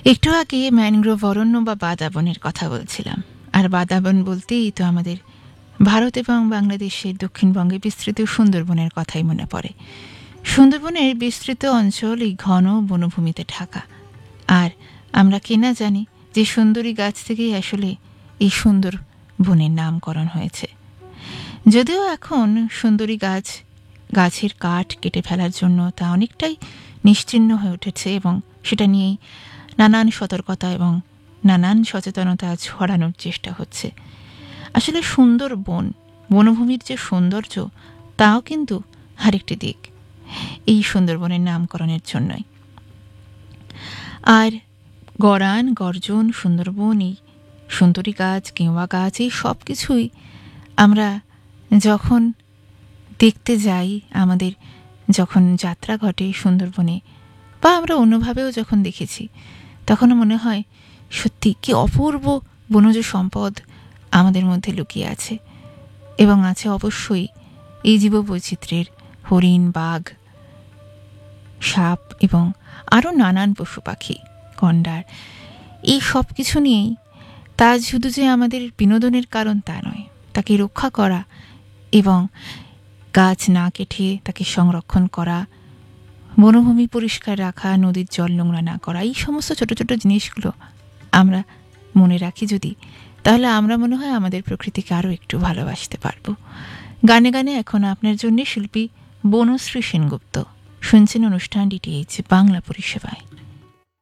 একটু আগে ম্যানগ্রোভ অরণ্য বা বাদাবনের কথা বলছিলাম। আর বাদাবন বলতেই তো আমাদের ভারত এবং বাংলাদেশের দক্ষিণবঙ্গে বিস্তৃত সুন্দরবনের কথাই মনে পড়ে। সুন্দরবনের বিস্তৃত অঞ্চল এই ঘন বনভূমিতে ঢাকা। আর আমরা কিনা জানি যে সুন্দরী গাছ থেকেই আসলে এই সুন্দর বনের নামকরণ হয়েছে। যদিও এখন সুন্দরী গাছের কাঠ কেটে ফেলার জন্য তা অনেকটাই নিশ্চিহ্ন হয়ে উঠেছে এবং সেটা নিয়েই নানান সতর্কতা এবং নানান সচেতনতা ছড়ানোর চেষ্টা হচ্ছে। আসলে সুন্দর বনভূমির যে সৌন্দর্য তাও কিন্তু আরেকটি দিক এই সুন্দরবনের নামকরণের জন্যই। আর গরান, গর্জন, সুন্দরবন, এই সুন্দরী গাছ, কেওয়া গাছ, এই সব কিছুই আমরা যখন দেখতে যাই, আমাদের যখন যাত্রা ঘটে সুন্দরবনে বা আমরা অন্যভাবেও যখন দেখেছি, তখনও মনে হয় সত্যি কি অপূর্ব বনজ সম্পদ আমাদের মধ্যে লুকিয়ে আছে। এবং আছে অবশ্যই এই জীববৈচিত্র্যের হরিণ, বাঘ, সাপ এবং আরও নানান পশু পাখি, গন্ডার, এই সব কিছু নিয়েই তা শুধু যে আমাদের বিনোদনের কারণ তা নয়, তাকে রক্ষা করা এবং গাছ না কেটে তাকে সংরক্ষণ করা, বনভূমি পরিষ্কার রাখা, নদীর জল নোংরা না করা, এই সমস্ত ছোট ছোট জিনিসগুলো আমরা মনে রাখি যদি, তাহলে আমরা মনে হয় আমাদের প্রকৃতিকে আরও একটু ভালোবাসতে পারবো। গানে গানে এখন আপনার জন্য শিল্পী বনশ্রী সেনগুপ্ত। শুনছেন অনুষ্ঠান DTH বাংলা পরিষেবায়।